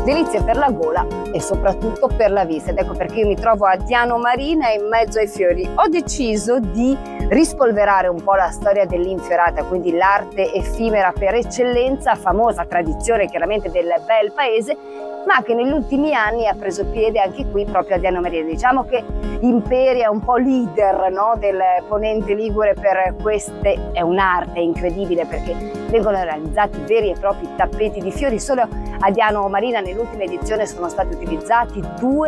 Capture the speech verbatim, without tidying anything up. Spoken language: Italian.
delizie per la gola e soprattutto per la vista. Ed ecco perché io mi trovo a Diano Marina in mezzo ai fiori. Ho deciso di rispolverare un po' la storia dell'infiorata, quindi l'arte effimera per eccellenza, famosa tradizione chiaramente del bel paese, ma che negli ultimi anni ha preso piede anche qui proprio a Diano Marina. Diciamo che Imperia è un po' leader, no, del Ponente Ligure per queste, è un'arte incredibile perché vengono realizzati veri e propri tappeti di fiori. Solo a Diano Marina nell'ultima edizione sono stati utilizzati due